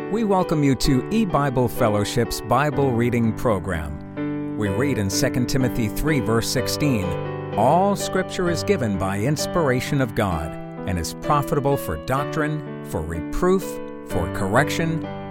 We welcome you to E-Bible Fellowship's Bible Reading Program. We read in 2 Timothy 3, verse 16, "All Scripture is given by inspiration of God, and is profitable for doctrine, for reproof, for correction,